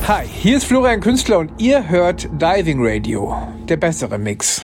Hi, hier ist Florian Künstler und ihr hört Diving Radio, der bessere Mix.